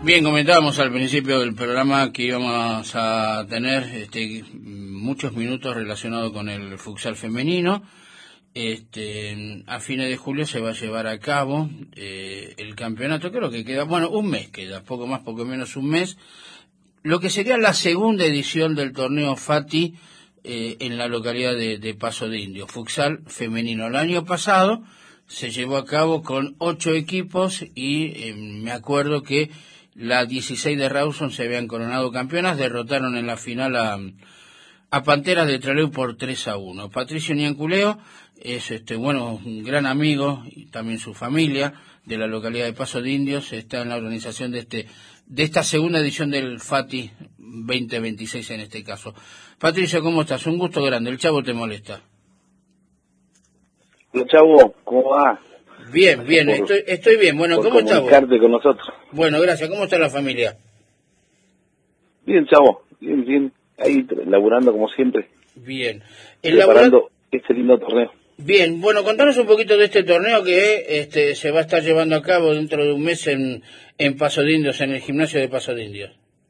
Bien, comentábamos al principio del programa que íbamos a tener muchos minutos relacionados con el futsal femenino. A fines de julio se va a llevar a cabo el campeonato, creo que queda, un mes queda, poco más, poco menos un mes, lo que sería la segunda edición del torneo FATI en la localidad de Paso de Indios, futsal femenino. El año pasado se llevó a cabo con 8 equipos y me acuerdo que las 16 de Rawson se habían coronado campeonas, derrotaron en la final a Panteras de Trelew por 3-1. Patricio Nianculeo es un gran amigo y también su familia de la localidad de Paso de Indios, está en la organización de esta segunda edición del FATI 2026 en este caso. Patricio, ¿cómo estás? Un gusto grande, el Chavo te molesta. Hola Chavo, ¿cómo va? Bien, estoy bien. Bueno, ¿cómo estás vos? Comunicarte con nosotros. Bueno, gracias. ¿Cómo está la familia? Bien, Chavo, bien. Ahí laburando como siempre. Bien. Preparando este lindo torneo. Bien, bueno, contanos un poquito de este torneo que se va a estar llevando a cabo dentro de un mes en Paso de Indios, en el gimnasio de Paso de Indios.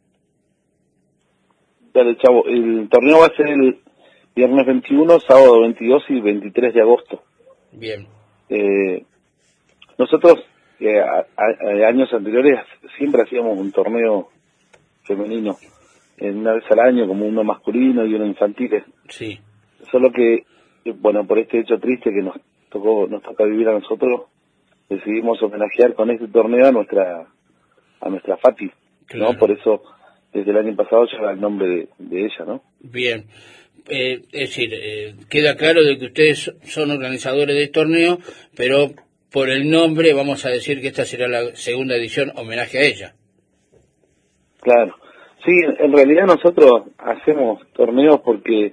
Dale, Chavo, el torneo va a ser el viernes 21, sábado 22 y 23 de agosto. Bien. Nosotros, años anteriores, siempre hacíamos un torneo femenino, una vez al año, como uno masculino y uno infantil. Sí. Solo que, por este hecho triste que nos toca vivir a nosotros, decidimos homenajear con este torneo a nuestra Fati, claro. ¿No? Por eso, desde el año pasado lleva el nombre de ella, ¿no? Bien. Es decir, queda claro de que ustedes son organizadores del torneo, pero por el nombre vamos a decir que esta será la segunda edición, homenaje a ella. Claro. Sí, en realidad nosotros hacemos torneos porque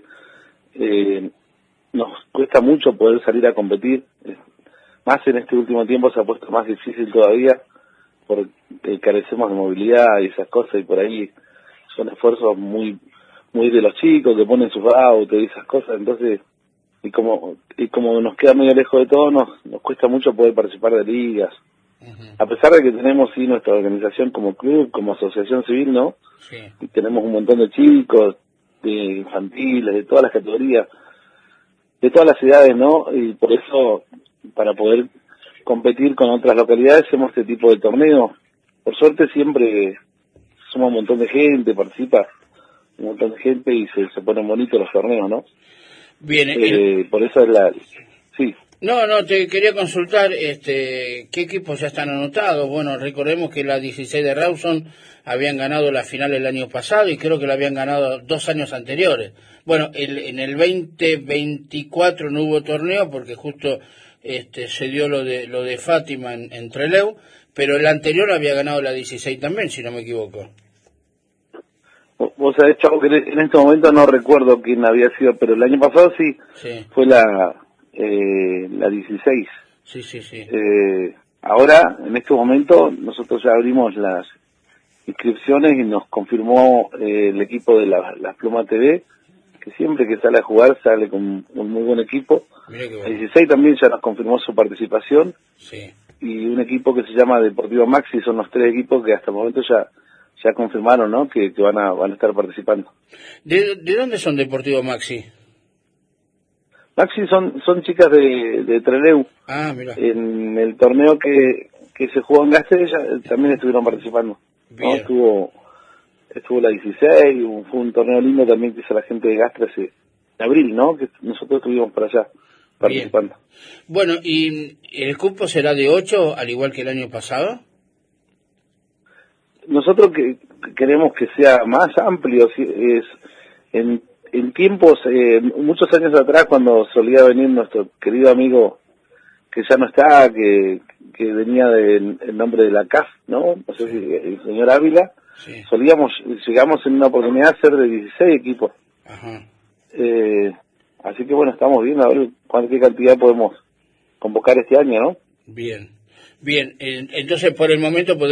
nos cuesta mucho poder salir a competir. Más en este último tiempo se ha puesto más difícil todavía porque carecemos de movilidad y esas cosas, y por ahí son esfuerzos muy de los chicos que ponen sus autos y esas cosas. Entonces, y como nos queda medio lejos de todo, nos cuesta mucho poder participar de ligas. Uh-huh. A pesar de que tenemos sí nuestra organización como club, como asociación civil, ¿no? Sí. Y tenemos un montón de chicos, de infantiles, de todas las categorías, de todas las edades, ¿no? Y por eso, para poder competir con otras localidades, hacemos este tipo de torneos. Por suerte siempre somos un montón de gente, participa un montón de gente y se ponen bonitos los torneos, ¿no? Bien. Por eso es sí. No, te quería consultar qué equipos ya están anotados. Bueno, recordemos que la 16 de Rawson habían ganado la final el año pasado y creo que la habían ganado 2 años anteriores. Bueno, en el 2024 no hubo torneo porque justo se dio lo de Fátima en Trelew, pero el anterior había ganado la 16 también, si no me equivoco. Vos sabés, Chavo, que en este momento no recuerdo quién había sido, pero el año pasado sí. Fue la 16. Sí. Ahora, en este momento, nosotros ya abrimos las inscripciones y nos confirmó el equipo de la Pluma TV, que siempre que sale a jugar sale con un muy buen equipo. La 16 también ya nos confirmó su participación. Sí. Y un equipo que se llama Deportivo Maxi, son los 3 equipos que hasta el momento ya confirmaron, ¿no? Que van a estar participando. ¿De dónde son Deportivo Maxi? Maxi son chicas de Trelew. Ah, mira. En el torneo que se jugó en Gastel también estuvieron participando. Bien. ¿No? Estuvo la 16, fue un torneo lindo también que hizo la gente de Gastel en abril, ¿no? Que nosotros estuvimos por allá participando. Bien. Bueno, ¿y el cupo será de 8 al igual que el año pasado? Nosotros queremos que sea más amplio. En tiempos, muchos años atrás, cuando solía venir nuestro querido amigo, que ya no está, que venía del nombre de la CAF, ¿no? No sé si el señor Ávila, sí. Llegamos en una oportunidad a ser de 16 equipos. Ajá. Así que bueno, estamos viendo a ver qué cantidad podemos convocar este año, ¿no? Bien. Entonces por el momento